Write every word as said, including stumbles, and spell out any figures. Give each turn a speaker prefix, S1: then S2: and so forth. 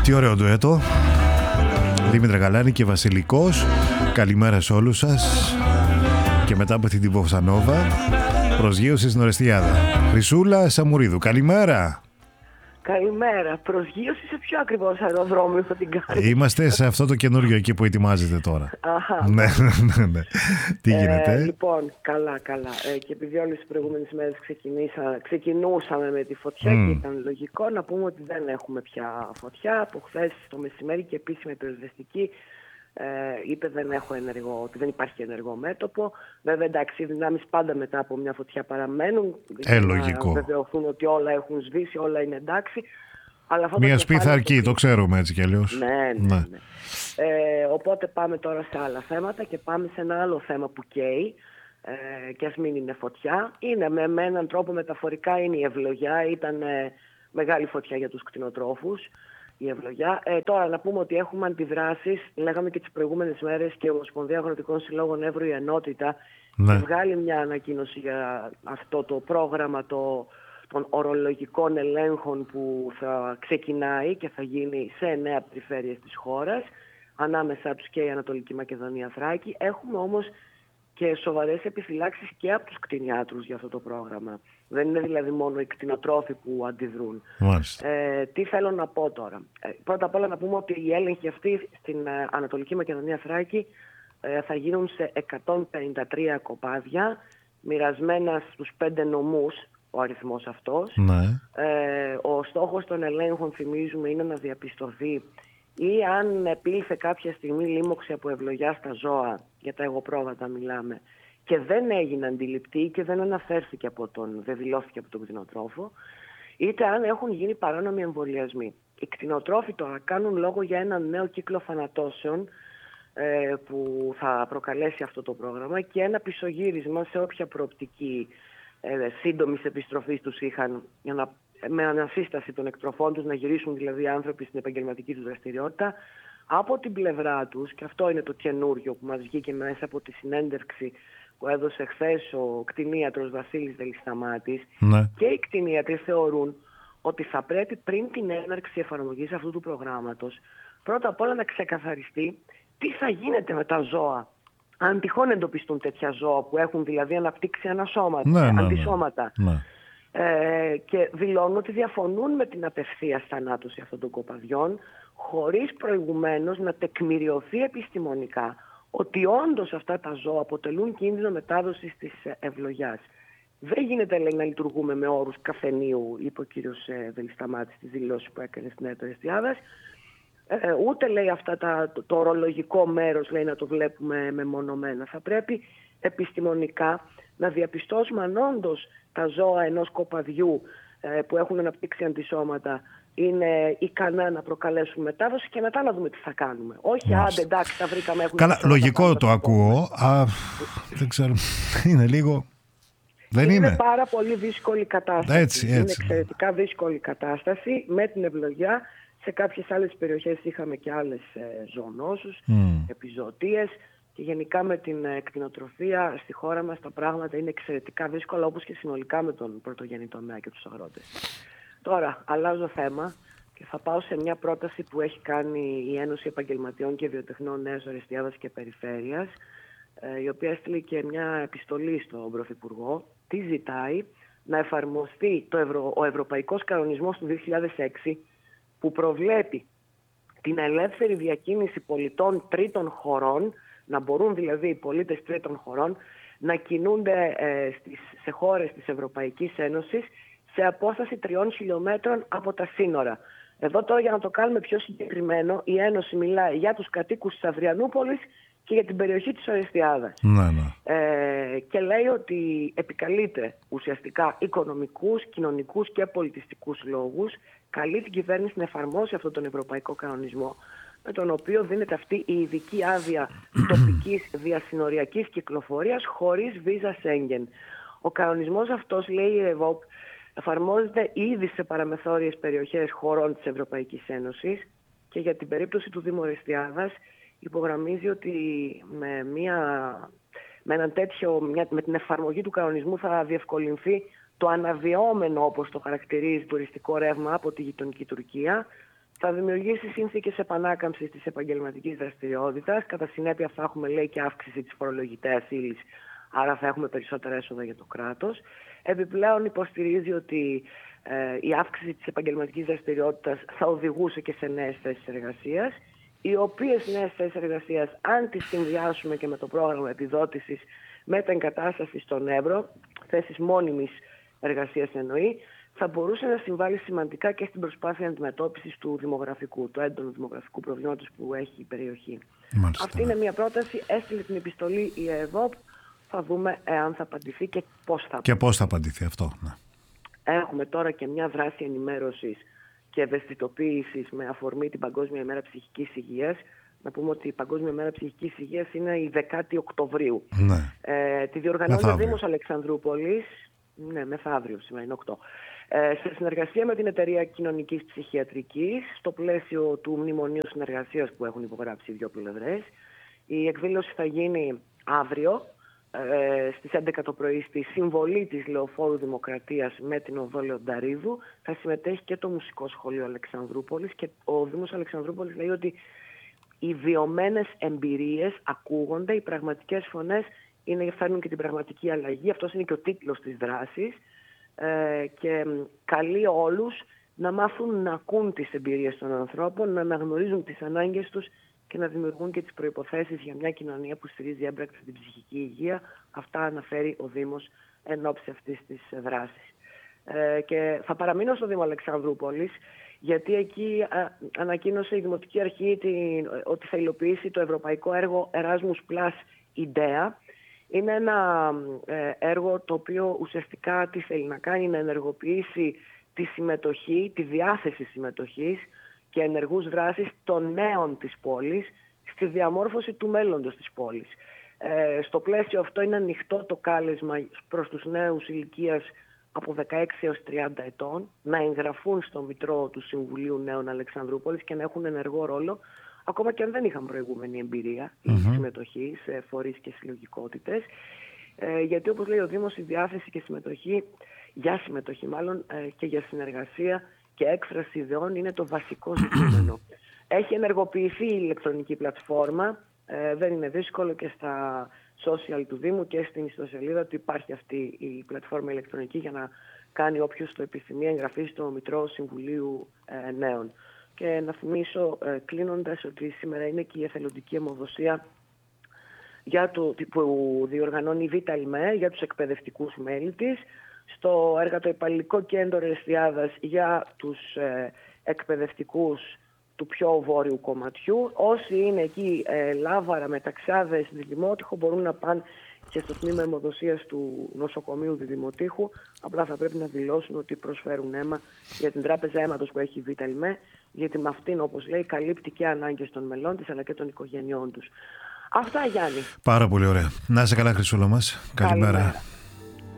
S1: Τι ωραίο ντουέτο. Δήμητρα Γαλάνη και Βασιλικός. Καλημέρα σε όλους σας. Και μετά από την Βοσανόβα, προσγείωση στην Ορεστιάδα. Χρυσούλα Σαμουρίδου, καλημέρα.
S2: Καλημέρα. Προσγείωση σε ποιο ακριβώς αεροδρόμιο θα την κάνει?
S1: Είμαστε σε αυτό το καινούριο εκεί που ετοιμάζεται τώρα.
S2: Αχα.
S1: Ναι, ναι, ναι. Τι γίνεται?
S2: Ε, λοιπόν, καλά, καλά. Ε, και επειδή όλες τις προηγούμενες μέρες ξεκινούσαμε με τη φωτιά mm. και ήταν λογικό να πούμε ότι δεν έχουμε πια φωτιά. Από χθες το μεσημέρι και επίσημη πυροσβεστική ε, είπε δεν έχω ενεργό, ότι δεν υπάρχει ενεργό μέτωπο. Βέβαια, εντάξει, οι δυνάμεις πάντα μετά από μια φωτιά παραμένουν.
S1: Ε, λογικό.
S2: Να βεβαιωθούν ότι όλα έχουν σβήσει, όλα είναι εντάξει. Αλλά
S1: μια σπίθα αρκεί, το ξέρουμε έτσι κι αλλιώς.
S2: Ναι, ναι, ναι. Ε, οπότε πάμε τώρα σε άλλα θέματα και πάμε σε ένα άλλο θέμα που καίει ε, και ας μην είναι φωτιά. Είναι με, με έναν τρόπο μεταφορικά είναι η ευλογιά, ήταν ε, μεγάλη φωτιά για τους κτηνοτρόφους η ευλογιά. Ε, τώρα να πούμε ότι έχουμε αντιδράσεις, λέγαμε και τις προηγούμενες μέρες και η Ομοσπονδία Αγροτικών Συλλόγων Εύρου η Ενότητα ναι. και βγάλει μια ανακοίνωση για αυτό το πρόγραμμα το, των ορολογικών ελέγχων που θα ξεκινάει και θα γίνει σε εννέα περιφέρειες της χώρας, ανάμεσά τους και η Ανατολική Μακεδονία Θράκη. Έχουμε όμως και σοβαρές επιφυλάξεις και από τους κτηνιάτρους για αυτό το πρόγραμμα. Δεν είναι δηλαδή μόνο οι κτηνοτρόφοι που αντιδρούν. Ε, τι θέλω να πω τώρα? Ε, πρώτα απ' όλα να πούμε ότι οι έλεγχοι αυτοί στην ε, Ανατολική Μακεδονία Θράκη ε, θα γίνουν σε εκατόν πενήντα τρία κοπάδια, μοιρασμένα στους πέντε νομούς ο αριθμός αυτός.
S1: Ναι.
S2: Ε, ο στόχος των ελέγχων, θυμίζουμε, είναι να διαπιστωθεί ή αν επήλθε κάποια στιγμή λίμωξη από ευλογιά στα ζώα, για τα εγωπρόβατα μιλάμε, και δεν έγινε αντιληπτή και δεν αναφέρθηκε από τον, δεν δηλώθηκε από τον κτηνοτρόφο, είτε αν έχουν γίνει παράνομοι εμβολιασμοί. Οι κτηνοτρόφοι τώρα κάνουν λόγο για ένα νέο κύκλο θανατώσεων ε, που θα προκαλέσει αυτό το πρόγραμμα και ένα πισωγύρισμα σε όποια προοπτική ε, σύντομης επιστροφής τους είχαν, για να, με ανασύσταση των εκτροφών τους, να γυρίσουν δηλαδή άνθρωποι στην επαγγελματική τους δραστηριότητα. Από την πλευρά τους, και αυτό είναι το καινούριο που μας βγήκε μέσα από τη συνέντευξη που έδωσε χθες ο κτηνίατρος Βασίλης Δελισταμάτης, ναι. και οι κτηνίατροι θεωρούν ότι θα πρέπει πριν την έναρξη εφαρμογής αυτού του προγράμματος πρώτα απ' όλα να ξεκαθαριστεί τι θα γίνεται με τα ζώα. Αν τυχόν εντοπιστούν τέτοια ζώα που έχουν δηλαδή αναπτύξει ανασώματα, ναι, ναι, αντισώματα, ναι. Ε, και δηλώνουν ότι διαφωνούν με την απευθείας θανάτωση αυτών των κοπαδιών, χωρίς προηγουμένως να τεκμηριωθεί επιστημονικά ότι όντως αυτά τα ζώα αποτελούν κίνδυνο μετάδοσης της ευλογιάς. Δεν γίνεται, λέει, να λειτουργούμε με όρους καφενείου, είπε ο κύριος Δελισταμάτης στις δηλώσεις που έκανε στην ΕΤΟ Εστιάδας. Ε, ούτε, λέει, αυτά τα, το, το ορολογικό μέρος, λέει, να το βλέπουμε μεμονωμένα. Θα πρέπει επιστημονικά να διαπιστώσουμε αν όντως τα ζώα ενός κοπαδιού ε, που έχουν αναπτύξει αντισώματα είναι ικανά να προκαλέσουν μετάδοση και μετά να δούμε τι θα κάνουμε. Όχι, Μάλιστα. άντε, εντάξει, τα βρήκαμε. Έχουν
S1: Καλά, λογικό το, το ακούω. Α, δεν ξέρω. Είναι λίγο. Δεν είναι.
S2: Είναι πάρα πολύ δύσκολη κατάσταση.
S1: Έτσι, έτσι.
S2: Είναι εξαιρετικά δύσκολη κατάσταση με την ευλογιά. Σε κάποιες άλλες περιοχές είχαμε και άλλες ε, ζωονόσους, mm. επιζωοτίες. Και γενικά με την κτηνοτροφία στη χώρα μας τα πράγματα είναι εξαιρετικά δύσκολα, όπως και συνολικά με τον πρωτογενή τομέα και τους αγρότες. Τώρα, αλλάζω θέμα και θα πάω σε μια πρόταση που έχει κάνει η Ένωση Επαγγελματιών και Βιοτεχνών Νέας Ορεστιάδας και Περιφέρειας, η οποία έστειλε και μια επιστολή στον Πρωθυπουργό. Τι ζητάει? Να εφαρμοστεί το Ευρω... ο Ευρωπαϊκός Κανονισμός του δύο χιλιάδες έξι που προβλέπει την ελεύθερη διακίνηση πολιτών τρίτων χωρών, να μπορούν δηλαδή οι πολίτες τρίτων χωρών να κινούνται ε, στις, σε χώρες της Ευρωπαϊκής Ένωσης σε απόσταση τριών χιλιόμετρων από τα σύνορα. Εδώ τώρα, για να το κάνουμε πιο συγκεκριμένο, η Ένωση μιλάει για τους κατοίκους της Αυριανούπολης και για την περιοχή της Ορεστιάδας.
S1: Ναι, ναι.
S2: Ε, και λέει ότι επικαλείται ουσιαστικά οικονομικούς, κοινωνικούς και πολιτιστικούς λόγους, καλεί την κυβέρνηση να εφαρμόσει αυτόν τον ευρωπαϊκό κανονισμό, με τον οποίο δίνεται αυτή η ειδική άδεια τοπικής διασυνοριακής κυκλοφορίας χωρίς βίζα Σέγγεν. Ο κανονισμός αυτός, λέει η ΡΕΒΟΚ, εφαρμόζεται ήδη σε παραμεθόριες περιοχές χωρών της Ευρωπαϊκής Ένωσης και για την περίπτωση του Δήμου Ορεστιάδας υπογραμμίζει ότι με, μια, με, έναν τέτοιο, μια, με την εφαρμογή του κανονισμού θα διευκολυνθεί το αναβιώμενο, όπως το χαρακτηρίζει, τουριστικό ρεύμα από τη γειτονική Τουρκία. Θα δημιουργήσει συνθήκες επανάκαμψης της επαγγελματικής δραστηριότητας. Κατά συνέπεια θα έχουμε, λέει, και αύξηση της φορολογητέας ύλης, άρα θα έχουμε περισσότερα έσοδα για το κράτος. Επιπλέον υποστηρίζει ότι ε, η αύξηση της επαγγελματικής δραστηριότητας θα οδηγούσε και σε νέες θέσεις εργασίας, οι οποίες νέες θέσεις εργασίας, αν τις συνδυάσουμε και με το πρόγραμμα επιδότησης μεταεγκατάστασης στον Εύρο, θέσεις μόνιμης εργασίας εννοεί, θα μπορούσε να συμβάλλει σημαντικά και στην προσπάθεια αντιμετώπισης του δημογραφικού, του έντονου δημογραφικού προβλήματος που έχει η περιοχή.
S1: Μάλιστα.
S2: Αυτή είναι μια πρόταση, έστειλε την επιστολή η ΕΕΔΟΠ, θα δούμε εάν θα απαντηθεί και πώς θα απαντηθεί.
S1: Και πώς θα απαντηθεί αυτό, ναι.
S2: Έχουμε τώρα και μια δράση ενημέρωσης και ευαισθητοποίησης με αφορμή την Παγκόσμια ημέρα ψυχικής υγείας. Να πούμε ότι η Παγκόσμια ημέρα ψυχικής υγείας είναι η δέκατη Οκτωβρίου.
S1: Ναι.
S2: Ε, τη διοργανώνει ο Δήμος Αλεξανδρούπολης, ναι, μεθαύριο σήμερα είναι οκτώ, ε, σε συνεργασία με την Εταιρεία Κοινωνικής Ψυχιατρικής, στο πλαίσιο του Μνημονίου Συνεργασίας που έχουν υπογράψει οι δύο πλευρές. Η εκδήλωση θα γίνει αύριο, ε, στις έντεκα το πρωί, στη συμβολή της Λεωφόρου Δημοκρατίας με την οδό Λεονταρίδου. Θα συμμετέχει και το Μουσικό Σχολείο Αλεξανδρούπολης και ο Δήμος Αλεξανδρούπολης λέει ότι οι βιωμένες εμπειρίες ακούγονται, οι πραγματικές φωνές είναι, φέρνουν και την πραγματική αλλαγή. Αυτός είναι και ο τίτλος της δράσης, ε, και καλεί όλους να μάθουν να ακούν τις εμπειρίες των ανθρώπων, να αναγνωρίζουν τις ανάγκες τους και να δημιουργούν και τις προϋποθέσεις για μια κοινωνία που στηρίζει έμπρακτα την ψυχική υγεία. Αυτά αναφέρει ο Δήμος εν ώψη αυτής της δράσης. Ε, και θα παραμείνω στο Δήμο Αλεξανδρούπολης, γιατί εκεί α, ανακοίνωσε η Δημοτική Αρχή την, ότι θα υλοποιήσει το ευρωπαϊκό έργο Erasmus Plus Idea. Είναι ένα ε, έργο το οποίο ουσιαστικά τι θέλει να κάνει, να ενεργοποιήσει τη συμμετοχή, τη διάθεση συμμετοχής και ενεργούς δράσης των νέων της πόλης στη διαμόρφωση του μέλλοντος της πόλης. Ε, στο πλαίσιο αυτό είναι ανοιχτό το κάλεσμα προς τους νέους ηλικίας από δεκαέξι έως τριάντα ετών να εγγραφούν στο Μητρό του Συμβουλίου Νέων Αλεξανδρούπολης και να έχουν ενεργό ρόλο, ακόμα και αν δεν είχαν προηγούμενη εμπειρία ή mm-hmm. συμμετοχή σε φορείς και συλλογικότητες. Ε, γιατί όπως λέει ο Δήμος, η διάθεση και συμμετοχή, για συμμετοχή μάλλον ε, και για συνεργασία και έκφραση ιδεών είναι το βασικό ζητούμενο. Έχει ενεργοποιηθεί η ηλεκτρονική πλατφόρμα, ε, δεν είναι δύσκολο, και στα social του Δήμου και στην ιστοσελίδα του υπάρχει αυτή η πλατφόρμα ηλεκτρονική για να κάνει όποιος το επιθυμεί εγγραφή στο Μητρό Συμβουλίου ε, Νέων. Και να θυμίσω ε, κλείνοντας ότι σήμερα είναι και η εθελοντική αιμοδοσία για το, που διοργανώνει η Β' ΕΛΜΕ για τους εκπαιδευτικούς μέλη της, στο Εργατοϊπαλληλικό Κέντρο Ερεσιάδας για τους ε, εκπαιδευτικούς του πιο βόρειου κομματιού. Όσοι είναι εκεί, ε, Λάβαρα, Μεταξάδες, Διδημότυχο, μπορούν να πάνε και στο τμήμα αιμοδοσίας του νοσοκομείου Διδημοτύχου. Απλά θα πρέπει να δηλώσουν ότι προσφέρουν αίμα για την τράπεζα αίματος που έχει η Β' ΕΛΜΕ, γιατί με αυτήν, όπως λέει, καλύπτει και ανάγκες των μελών της αλλά και των οικογενειών τους. Αυτά, Γιάννη.
S1: Πάρα πολύ ωραία. Να είσαι καλά, Χρυσούλα μας. Καλημέρα. Καλημέρα.